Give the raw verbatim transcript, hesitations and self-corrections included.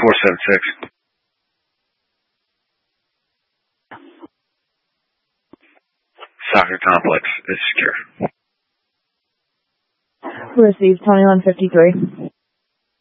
four seven six. Soccer complex is secure. Received twenty-one fifty-three.